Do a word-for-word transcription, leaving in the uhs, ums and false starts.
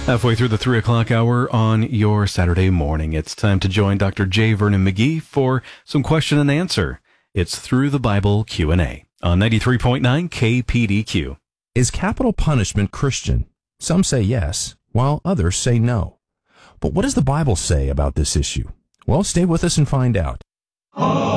Halfway through the three o'clock hour on your Saturday morning, it's time to join Doctor J. Vernon McGee for some question and answer. It's Through the Bible Q and A on ninety-three point nine K P D Q. Is capital punishment Christian? Some say yes, while others say no. But what does the Bible say about this issue? Well, stay with us and find out.